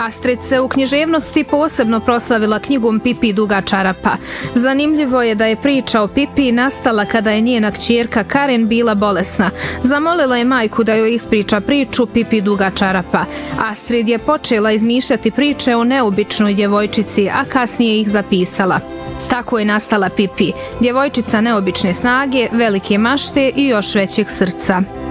Astrid se u književnosti posebno proslavila knjigom Pipi duga čarapa. Zanimljivo je da je priča o Pipi nastala kada je njena kćerka Karen bila bolesna. Zamolila je majku da joj ispriča priču Pipi duga čarapa. Astrid je počela izmišljati priče o neobičnoj djevojčici, a kasnije ih zapisala. Tako je nastala Pipi, djevojčica neobične snage, velike mašte i još većeg srca.